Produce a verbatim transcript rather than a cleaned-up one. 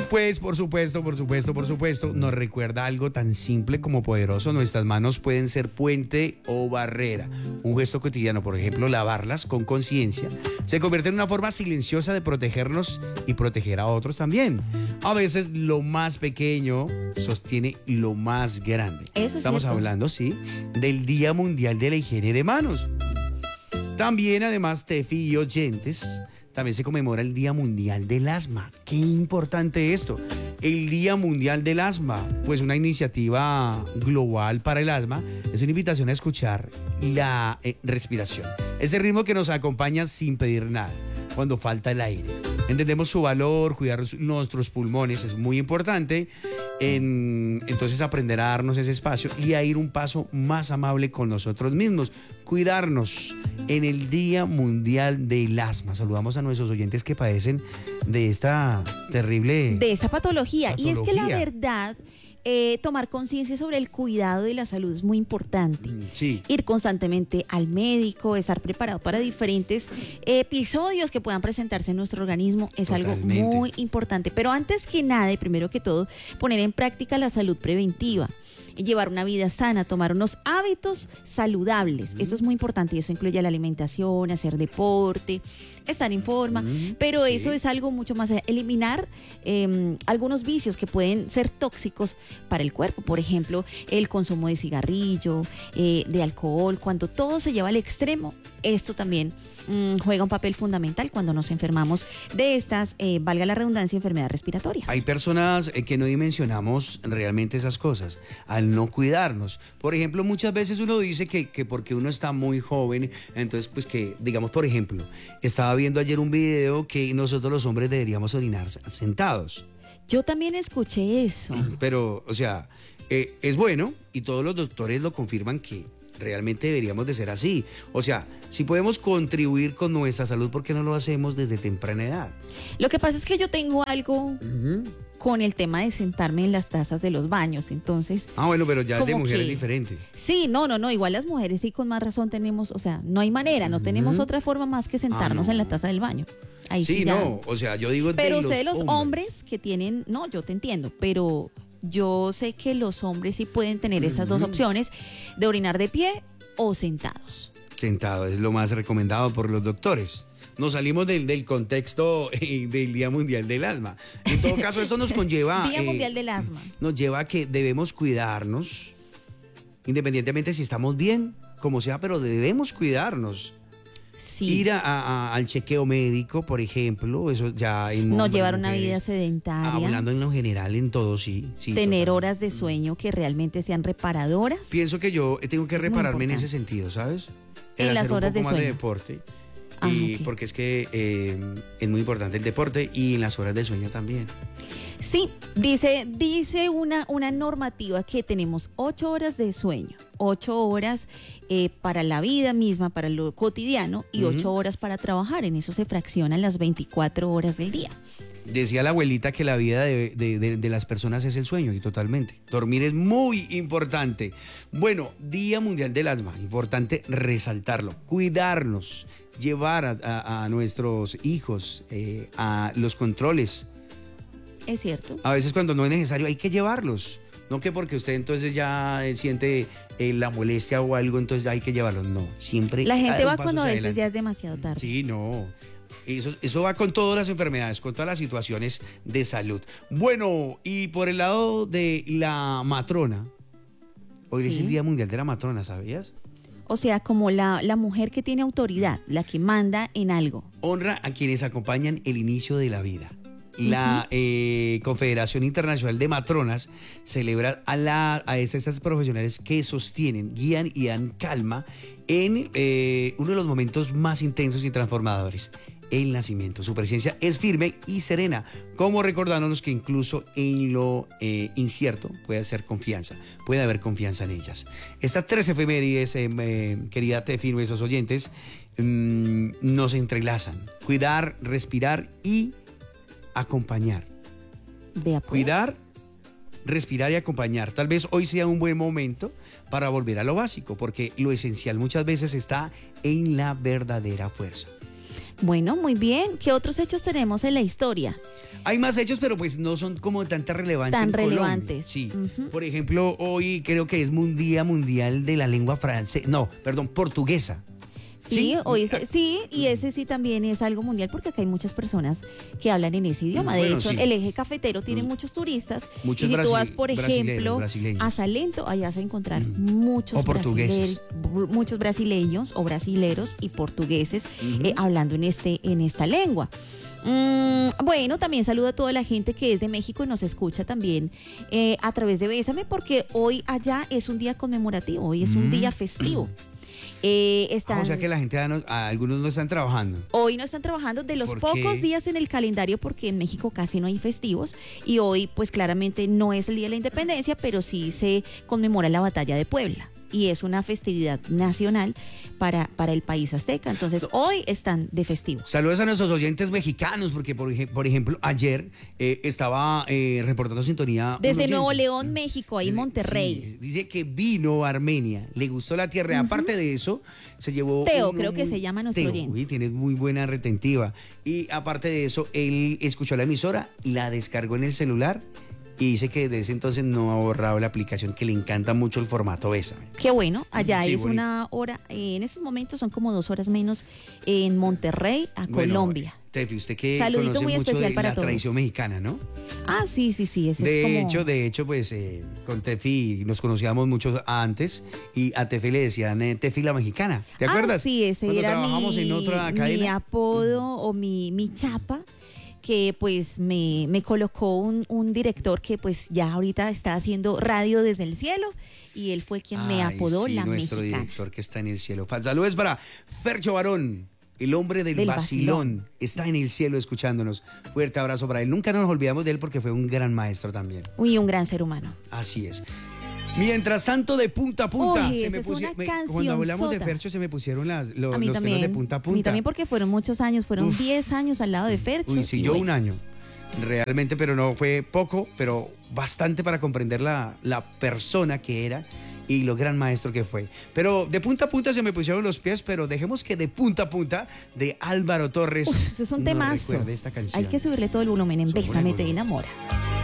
Pues por supuesto, por supuesto, por supuesto, nos recuerda algo tan simple como poderoso. Nuestras manos pueden ser puente o barrera. Un gesto cotidiano, por ejemplo, lavarlas con conciencia, se convierte en una forma silenciosa de protegernos y proteger a otros también. A veces lo más pequeño sostiene lo más grande. Eso es Estamos cierto. hablando, sí, del Día Mundial de la Higiene de Manos. También, además, Tefi y oyentes, también se conmemora el Día Mundial del Asma. Qué importante esto. El Día Mundial del Asma, pues una iniciativa global para el asma, es una invitación a escuchar la eh, respiración. Ese ritmo que nos acompaña sin pedir nada, cuando falta el aire. Entendemos su valor, cuidar nuestros pulmones es muy importante. En, entonces aprender a darnos ese espacio y a ir un paso más amable con nosotros mismos. Cuidarnos en el Día Mundial del Asma. Saludamos a nuestros oyentes que padecen de esta terrible... De esa patología. patología. Y es que la verdad, eh, tomar conciencia sobre el cuidado de la salud es muy importante. Mm, sí. Ir constantemente al médico, estar preparado para diferentes episodios que puedan presentarse en nuestro organismo es Totalmente. algo muy importante. Pero antes que nada y primero que todo, poner en práctica la salud preventiva. Llevar una vida sana, tomar unos hábitos saludables. Eso es muy importante y eso incluye la alimentación, hacer deporte, estar en forma, Mm, pero sí. eso es algo mucho más allá. Eliminar eh, algunos vicios que pueden ser tóxicos para el cuerpo. Por ejemplo, el consumo de cigarrillo, eh, de alcohol. Cuando todo se lleva al extremo, esto también mm, juega un papel fundamental cuando nos enfermamos de estas, eh, valga la redundancia, enfermedades respiratorias. Hay personas eh, que no dimensionamos realmente esas cosas al no cuidarnos. Por ejemplo, muchas veces uno dice que, que porque uno está muy joven, entonces pues que, digamos, por ejemplo, estaba viendo ayer un video que nosotros los hombres deberíamos orinar sentados. Yo también escuché eso. Pero, o sea, eh, es bueno y todos los doctores lo confirman que realmente deberíamos de ser así. O sea, si podemos contribuir con nuestra salud, ¿por qué no lo hacemos desde temprana edad? Lo que pasa es que yo tengo algo con el tema de sentarme en las tazas de los baños, entonces... Ah, bueno, pero ya de Como mujer que- es diferente. Sí, no, no, no, igual las mujeres sí con más razón tenemos, o sea, no hay manera, no tenemos Ujú. otra forma más que sentarnos no. en la taza del baño. Ahí sí, Sí, ya. no, o sea, yo digo de Pero los ustedes los hombres. hombres que tienen, no, yo te entiendo, pero yo sé que los hombres sí pueden tener esas dos Ujú. opciones de orinar de pie o sentados. Sentado es lo más recomendado por los doctores. Nos salimos del, del contexto eh, del Día Mundial del Asma. En todo caso, esto nos conlleva... Día eh, Mundial del Asma. Nos lleva a que debemos cuidarnos, independientemente si estamos bien, como sea, pero debemos cuidarnos. Sí. Ir a- a- al chequeo médico, por ejemplo, eso ya en No hombres, llevar una mujeres. vida sedentaria. Hablando en lo general, en todo, sí. sí Tener total. horas de sueño que realmente sean reparadoras. Pienso que yo tengo que Es muy repararme en importante. ese sentido, ¿sabes? En El las hacer horas un de poco más de sueño. deporte. Ah, y ok. porque es que eh, es muy importante el deporte y en las horas de sueño también. Sí, dice, dice una, una normativa que tenemos ocho horas de sueño, ocho horas eh, para la vida misma, para lo cotidiano y Ujú. ocho horas para trabajar. En eso se fraccionan las veinticuatro horas del día. Decía la abuelita que la vida de, de- de- de las personas es el sueño, y totalmente. Dormir es muy importante. Bueno, Día Mundial del Asma, importante resaltarlo. Cuidarnos, llevar a, a- a nuestros hijos eh, a los controles. ¿Es cierto? A veces cuando no es necesario hay que llevarlos. No que porque usted entonces ya eh, siente eh, la molestia o algo, entonces ya hay que llevarlos. No, siempre. La gente ah, va un paso cuando a hacia veces adelante. ya es demasiado tarde. Sí, no. Eso, eso va con todas las enfermedades, con todas las situaciones de salud. Bueno, y por el lado de la matrona, hoy es Sí. el Día Mundial de la Matrona, ¿sabías? O sea, como la, la mujer que tiene autoridad, la que manda en algo. Honra a quienes acompañan el inicio de la vida. La eh, Confederación Internacional de Matronas celebra a, la, a estas, estas profesionales que sostienen, guían y dan calma en eh, uno de los momentos más intensos y transformadores, el nacimiento. Su presencia es firme y serena, como recordándonos que incluso en lo eh, incierto puede haber confianza, puede haber confianza en ellas. Estas tres efemérides, eh, eh, querida Tefi, nuestros oyentes, mm, nos entrelazan. Cuidar, respirar y acompañar. Vea pues. Cuidar, respirar y acompañar. Tal vez hoy sea un buen momento para volver a lo básico, porque lo esencial muchas veces está en la verdadera fuerza. Bueno, muy bien. ¿Qué otros hechos tenemos en la historia? Hay más hechos, pero pues no son como de tanta relevancia Tan en Colombia. relevantes. Sí. Ujú. Por ejemplo, hoy creo que es un Día Mundial de la Lengua Francesa. No, perdón, portuguesa. Sí, ¿Sí? hoy ese- sí, y ese sí también es algo mundial porque acá hay muchas personas que hablan en ese idioma. De Bueno, hecho, sí. el eje cafetero tiene Mm. muchos turistas. Muchos y si tú brasile- vas, por brasileños, ejemplo, brasileños. a Salento, allá vas a encontrar Mm. muchos, O portugueses. brasile- br- muchos brasileños o brasileros y portugueses Ujú. eh, hablando en, este, en esta lengua. Mm, bueno, también saludo a toda la gente que es de México y nos escucha también eh, a través de Bésame, porque hoy allá es un día conmemorativo, hoy es un Mm. día festivo. Eh, Ah, están, o sea que la gente, ah, no- ah, algunos no están trabajando. Hoy no están trabajando de los ¿Por pocos qué? días en el calendario porque en México casi no hay festivos y hoy pues claramente no es el Día de la Independencia, pero sí se conmemora la Batalla de Puebla y es una festividad nacional para, para el país azteca. Entonces hoy están de festivo. Saludos a nuestros oyentes mexicanos, porque por, ej- por ejemplo, ayer eh, estaba eh, reportando sintonía. un Desde oyente. Nuevo León, México, ahí en Monterrey. Sí, dice que vino a Armenia, le gustó la tierra. Y aparte de eso, se llevó. Teo, un- creo que un- se llama nuestro Teo, oyente. uy, tienes muy buena retentiva. Y aparte de eso, él escuchó la emisora, la descargó en el celular y dice que desde ese entonces no ha borrado la aplicación, que le encanta mucho el formato esa. Qué bueno, allá Sí, es bonito. una hora, eh, en estos momentos son como dos horas menos en Monterrey, a Bueno, Colombia. Tefi, usted que Saludito conoce muy mucho especial de para la todos. tradición mexicana, ¿no? Ah, sí, sí, sí, ese De es como... hecho, de hecho, pues eh, con Tefi nos conocíamos mucho antes y a Tefi le decían eh, Tefi la mexicana. ¿Te Ah, acuerdas? sí, ese Cuando era trabajamos mi, en otra mi cadena. apodo o mi, mi chapa, que pues me, me colocó un, un director que pues ya ahorita está haciendo radio desde el cielo y él fue quien me Ay, apodó sí, la nuestro mexicana. director que está en el cielo. Fa- Saludos para Fercho Barón, el hombre del, Del vacilón. vacilón. Está en el cielo escuchándonos. Fuerte abrazo para él. Nunca nos olvidamos de él porque fue un gran maestro también. Uy, un gran ser humano. Así es. Mientras tanto, de punta a punta, Uy, se esa me es una pusie- me- cuando hablamos de cancionzota. Fercho se me pusieron las, lo- A mí los también. pelos de punta a A punta. mí también porque fueron muchos años, fueron Uf. diez años al lado de Fercho. Uy, sí, y yo bueno. un año. Realmente, pero no fue poco, pero bastante para comprender la, la persona que era y lo gran maestro que fue. Pero de punta a punta se me pusieron los pies, pero dejemos que de punta a punta de Álvaro Torres Uf, ese es un nos temazo. recuerde esta canción. Hay que subirle todo el volumen en Súbele Bésame, te volumen. enamora.